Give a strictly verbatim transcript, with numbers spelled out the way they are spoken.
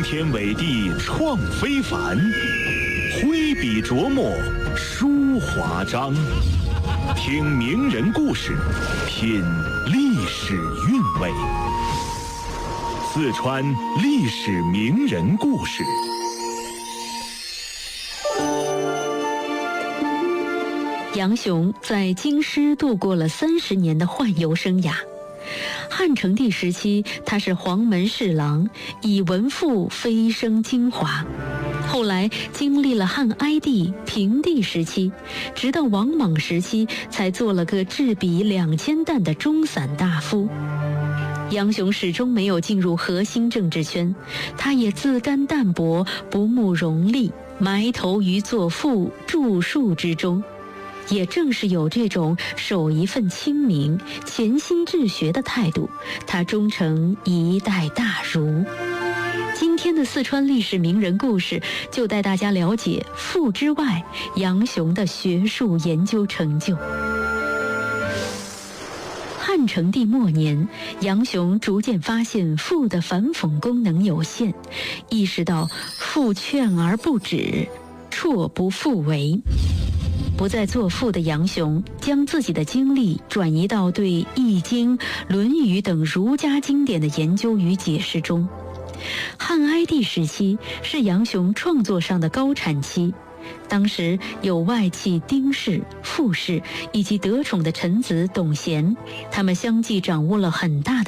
天伟地创非凡，挥笔琢磨书华章。听名人故事，品历史韵味。四川历史名人故事。 杨雄在京师度过了三十年的宦游生涯。汉成帝时期，他是黄门侍郎，以文赋飞升京华。后来经历了汉哀帝、平帝时期，直到王莽时期，才做了个制笔两千担的中散大夫。杨雄始终没有进入核心政治圈，他也自甘淡泊，不慕荣利，埋头于作赋、著述之中。也正是有这种守一份清明、潜心治学的态度，他终成一代大儒。今天的四川历史名人故事，就带大家了解赋之外杨雄的学术研究成就。汉成帝末年，杨雄逐渐发现赋的反讽功能有限，意识到赋劝而不止，辍不复为。不再作赋的杨雄，将自己的精力转移到对《易经》《论语》等儒家经典的研究与解释中。汉哀帝时期是杨雄创作上的高产期，当时有外戚丁氏、傅氏以及得宠的臣子董贤，他们相继掌握了很大的